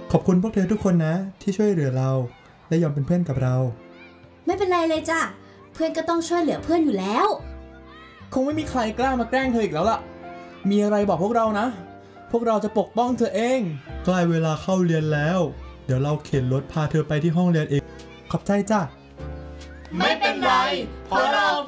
ขอบคุณพวกเธอทุกคนนะที่ช่วยเหลือเราและยอมเป็นเพื่อนกับเราไม่เป็นไรเลยจ้ะเพื่อนก็ต้องช่วยเหลือเพื่อนอยู่แล้วคงไม่มีใครกล้ามาแกล้งเธออีกแล้วล่ะมีอะไรบอกพวกเรานะพวกเราจะปกป้องเธอเองใกล้เวลาเข้าเรียนแล้วเดี๋ยวเราเข็นรถพาเธอไปที่ห้องเรียนเองขอบใจจ้ะไม่เป็นไรเพราะเรา